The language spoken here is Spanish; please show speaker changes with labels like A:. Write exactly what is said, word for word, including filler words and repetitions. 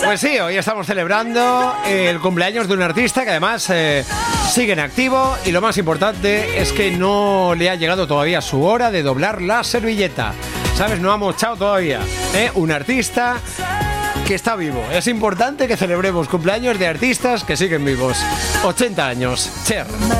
A: Pues sí, hoy estamos celebrando el cumpleaños de un artista que además eh, sigue en activo y lo más importante es que no le ha llegado todavía su hora de doblar la servilleta. ¿Sabes? No ha mochado todavía. ¿eh? Un artista que está vivo. Es importante que celebremos cumpleaños de artistas que siguen vivos. ochenta años. Cher.